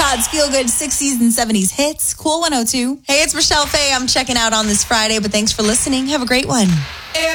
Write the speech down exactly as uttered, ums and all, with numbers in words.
Todd's Feel Good sixties and seventies hits. Cool one oh two. Hey, it's Michelle Faye. I'm checking out on this Friday, but thanks for listening. Have a great one.